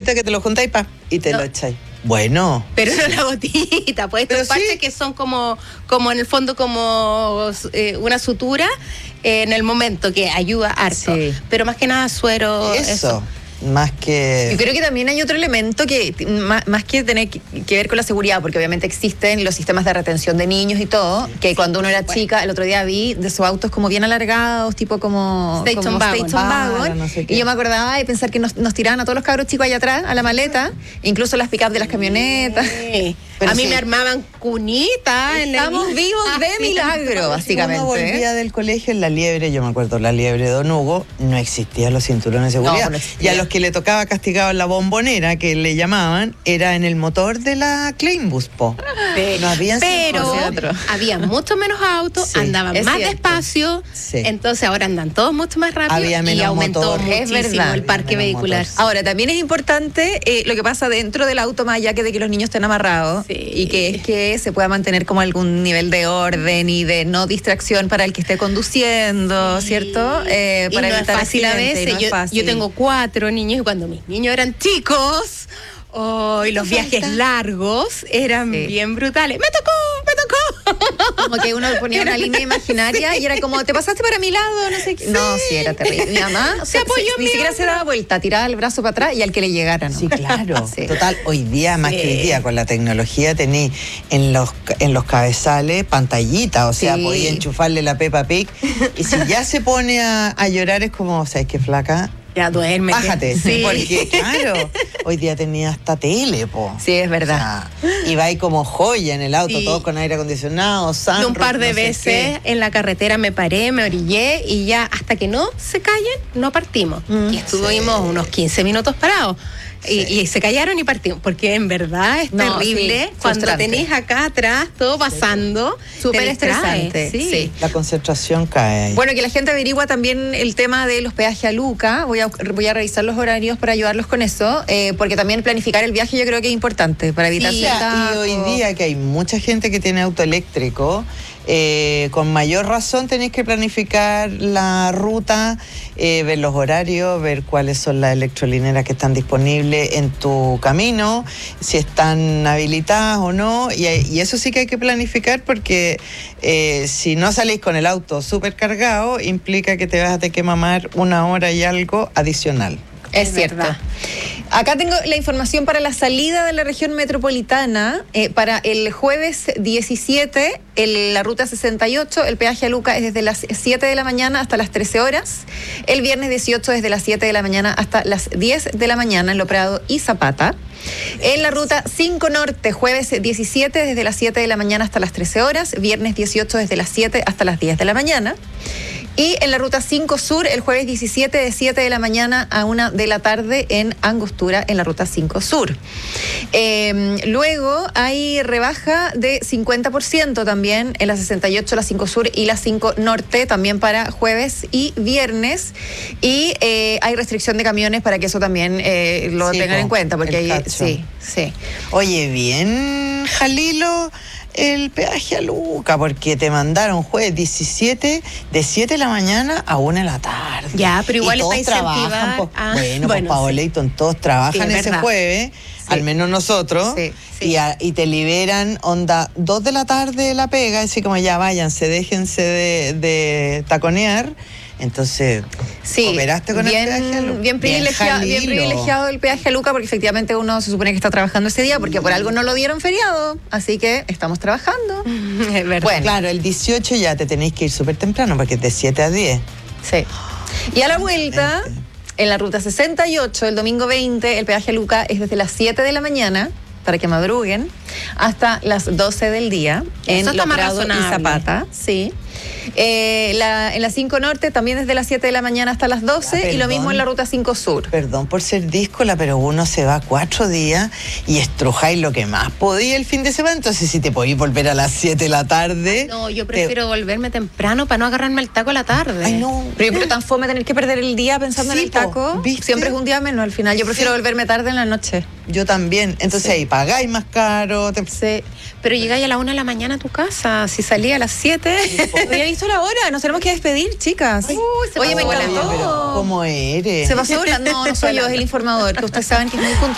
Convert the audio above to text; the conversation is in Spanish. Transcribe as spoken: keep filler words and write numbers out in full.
gotita que te lo juntáis pa, y te no. lo echáis. Bueno. Pero no la gotita, pues estos parches sí. que son como, como en el fondo como eh, una sutura eh, en el momento que ayuda harto. Sí. Pero más que nada suero. Eso. eso. Más que... Yo creo que también hay otro elemento que, más, más que tener que, que ver con la seguridad, porque obviamente existen los sistemas de retención de niños y todo, que cuando uno era chica, el otro día vi de esos autos como bien alargados, tipo como Station Wagon, ah, no sé y yo me acordaba de pensar que nos, nos tiraban a todos los cabros chicos allá atrás, a la maleta, incluso las pick-up de las camionetas. Sí. Pero a mí sí. me armaban cunitas. Estamos en el... vivos de ah, milagro, básicamente. Uno volvía del colegio en la Liebre, yo me acuerdo, la Liebre de Don Hugo, no existían los cinturones de seguridad. No, no y a los que le tocaba castigado en la bombonera, que le llamaban, era en el motor de la Kleinbus, po. Sí. No habían Pero había mucho menos autos, sí, andaban más cierto. despacio, sí. entonces ahora andan todos mucho más rápido había menos y aumentó motor. muchísimo es verdad, el parque vehicular. Motor. Ahora, también es importante eh, lo que pasa dentro del auto, más allá que de que los niños estén amarrados, sí. y que es que se pueda mantener como algún nivel de orden y de no distracción para el que esté conduciendo, sí. ¿cierto? Eh, para y no evitar es fácil a veces. no yo, es fácil. yo tengo cuatro niños y cuando mis niños eran chicos, oh, y los viajes largos eran sí. bien brutales. ¡Me tocó! ¡Me tocó! Como que uno ponía una línea imaginaria sí. y era como, te pasaste para mi lado, no sé qué. Sí. No, sí, era terrible. Mi mamá se, se apoyó se, ni siquiera se daba vuelta, tiraba el brazo para atrás y al que le llegara, ¿no? Sí, claro. Sí. Total, hoy día, más sí. que hoy día, con la tecnología tenéis en los, en los cabezales pantallitas, o sea, sí. podía enchufarle la Peppa Pig y si ya se pone a, a llorar es como, ¿sabes qué, flaca? Ya duerme. Bájate, sí. porque claro, hoy día tenía hasta tele, po. Sí, es verdad. O sea, y va ahí como joya en el auto, sí. todos con aire acondicionado, sunroof, un par de no veces sé en la carretera me paré, me orillé y ya hasta que no se callen, no partimos. Mm, y estuvimos sí. unos quince minutos parados. Y, sí. y se callaron y partimos, porque en verdad es no, terrible sí, cuando tenéis acá atrás todo pasando, súper estresante. Sí. sí, la concentración cae ahí. Bueno, que la gente averigua también el tema de los peajes a Luca. Voy a, voy a revisar los horarios para ayudarlos con eso, eh, porque también planificar el viaje yo creo que es importante para evitar sí, y hoy día que hay mucha gente que tiene auto eléctrico, Eh, con mayor razón tenéis que planificar la ruta, eh, ver los horarios, ver cuáles son las electrolineras que están disponibles en tu camino, si están habilitadas o no, y, y eso sí que hay que planificar porque eh, si no salís con el auto súper cargado, implica que te vas a tener que mamar una hora y algo adicional. Es, es cierto. Verdad. Acá tengo la información para la salida de la región metropolitana. Eh, para el jueves diecisiete, el, la ruta sesenta y ocho, el peaje a Luca es desde las siete de la mañana hasta las trece horas. El viernes dieciocho desde las siete de la mañana hasta las diez de la mañana en Lo Prado y Zapata. En la ruta cinco Norte, jueves diecisiete desde las siete de la mañana hasta las trece horas. Viernes dieciocho desde las siete hasta las diez de la mañana. Y en la ruta cinco Sur, el jueves diecisiete de siete de la mañana a una de la tarde en Angostura, en la ruta cinco Sur. Eh, luego hay rebaja de cincuenta por ciento también en la sesenta y ocho, la cinco Sur y la cinco Norte, también para jueves y viernes. Y eh, hay restricción de camiones para que eso también eh, lo sí, tengan en cuenta, porque ahí sí, sí. Oye, bien, Jalilo, el peaje a Luca, porque te mandaron jueves diecisiete de siete de la mañana a una de la tarde. Ya, pero igual y todos es para incentivar. Trabajan, pues, ah, bueno, bueno, pues Paola sí. Leighton, todos trabajan sí, ese verdad. jueves, sí. al menos nosotros, sí, sí. Y, a, y te liberan, onda, dos de la tarde de la pega, así como ya váyanse, déjense de, de taconear. Entonces, sí, ¿operaste con bien, el peaje a Luca? Bien privilegiado, bien, bien privilegiado el peaje a Luca, porque efectivamente uno se supone que está trabajando ese día, porque por algo no lo dieron feriado, así que estamos trabajando. Es verdad. Bueno, claro, el dieciocho ya te tenéis que ir súper temprano, porque es de siete a diez. Sí. Y a la vuelta, en la ruta sesenta y ocho, el domingo veinte, el peaje a Luca es desde las siete de la mañana, para que madruguen, hasta las doce del día, en Lo Prado y Zapata. Sí. Eh, la, en la cinco Norte también desde las siete de la mañana hasta las doce, ah, y lo mismo en la ruta cinco Sur. Perdón por ser díscola, pero uno se va cuatro días y estrujáis lo que más podía el fin de semana. Entonces, si te podéis volver a las siete de la tarde. No, yo prefiero te... volverme temprano para no agarrarme el taco a la tarde. Ay, no. Pero, pero tan fome tener que perder el día pensando sí, en el taco. ¿Viste? Siempre es un día menos al final. Yo prefiero sí. volverme tarde en la noche. Yo también. Entonces, sí. ahí pagáis más caro. Te... Sí. Pero llegáis a la una de la mañana a tu casa. Si salía a las siete. Había visto la hora. Nos tenemos que despedir, chicas. Uy, se Oye, me encantó. Oye, pero ¿cómo eres? Se pasó volando. No, no soy yo, es el informador, que ustedes saben que es muy puntual.